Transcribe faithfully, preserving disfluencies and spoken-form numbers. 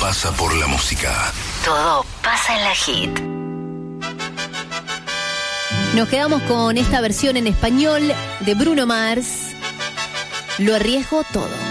pasa por la música. Todo pasa en la hit. Nos quedamos con esta versión en español de Bruno Mars. Lo arriesgo todo.